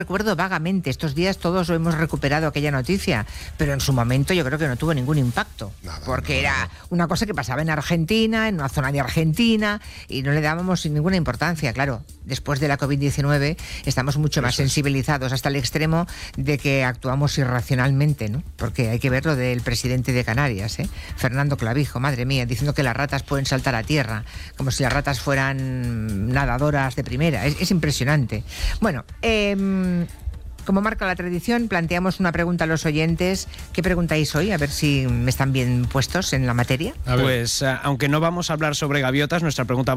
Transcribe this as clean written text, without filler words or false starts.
Recuerdo vagamente, estos días todos hemos recuperado aquella noticia, pero en su momento yo creo que no tuvo ningún impacto, porque era una cosa que pasaba en Argentina, en una zona de Argentina, y no le dábamos ninguna importancia. Claro, después de la COVID-19 estamos mucho más sensibilizados, hasta el extremo de que actuamos irracionalmente, ¿no? Porque hay que ver lo del presidente de Canarias, Fernando Clavijo, madre mía, diciendo que las ratas pueden saltar a tierra, como si las ratas fueran nadadoras de primera. Es impresionante. Bueno, como marca la tradición, planteamos una pregunta a los oyentes. ¿Qué preguntáis hoy? A ver si están bien puestos en la materia. Pues, aunque no vamos a hablar sobre gaviotas, nuestra pregunta